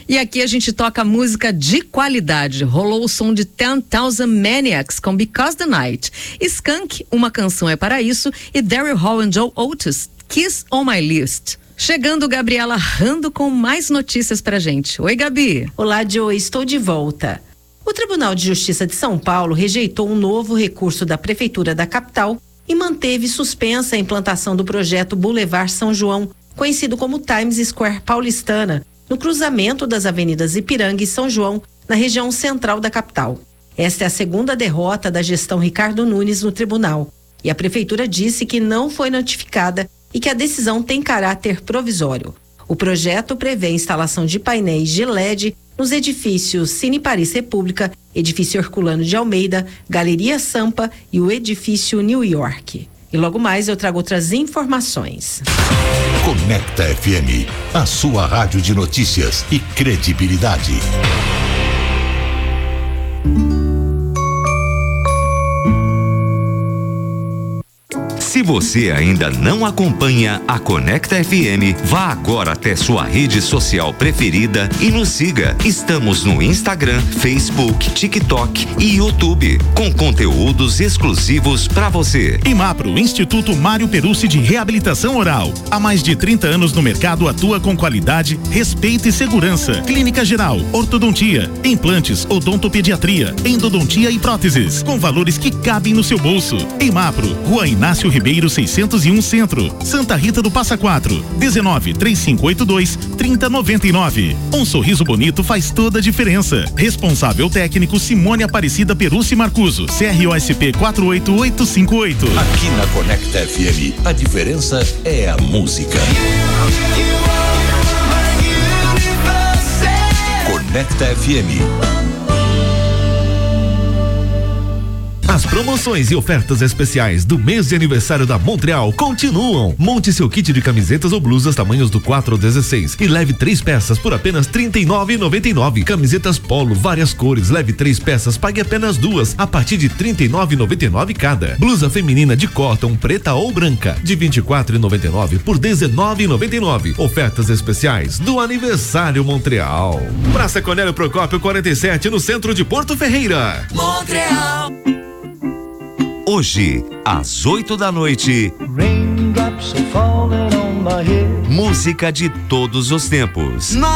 E aqui a gente toca música de qualidade. Rolou o som de 10,000 Maniacs com Because the Night. Skunk, Uma Canção é Para Isso. E Daryl Hall e Joe Oates, Kiss on My List. Chegando Gabriela Rando com mais notícias pra gente. Oi, Gabi. Olá, Joe, estou de volta. O Tribunal de Justiça de São Paulo rejeitou um novo recurso da Prefeitura da capital e manteve suspensa a implantação do projeto Boulevard São João, conhecido como Times Square Paulistana, no cruzamento das avenidas Ipiranga e São João, na região central da capital. Esta é a segunda derrota da gestão Ricardo Nunes no tribunal. E a Prefeitura disse que não foi notificada e que a decisão tem caráter provisório. O projeto prevê a instalação de painéis de LED nos edifícios Cine Paris República, Edifício Herculano de Almeida, Galeria Sampa e o Edifício New York. E logo mais eu trago outras informações. Conecta FM, a sua rádio de notícias e credibilidade. Se você ainda não acompanha a Conecta FM, vá agora até sua rede social preferida e nos siga. Estamos no Instagram, Facebook, TikTok e YouTube, com conteúdos exclusivos para você. Imapro, Instituto Mário Perucci de Reabilitação Oral. Há mais de 30 anos no mercado, atua com qualidade, respeito e segurança. Clínica geral, ortodontia, implantes, odontopediatria, endodontia e próteses, com valores que cabem no seu bolso. Imapro, Rua Inácio Ribeiro 601 Centro, Santa Rita do Passa Quatro, 19-3582-3099. Um sorriso bonito faz toda a diferença. Responsável técnico Simone Aparecida Perucci Marcuso, CROSP 48858. Aqui na Conecta FM, a diferença é a música. Conecta FM. As promoções e ofertas especiais do mês de aniversário da Montreal continuam. Monte seu kit de camisetas ou blusas tamanhos do 4 ao 16 e leve 3 peças por apenas R$ 39,99. Camisetas polo, várias cores, leve 3 peças, pague apenas 2 a partir de R$ 39,99 cada. Blusa feminina de cotton preta ou branca de R$ 24,99 por R$ 19,99. Ofertas especiais do aniversário Montreal. Praça Cornélio Procópio 47, no centro de Porto Ferreira. Montreal. Hoje, às 20h, música de todos os tempos.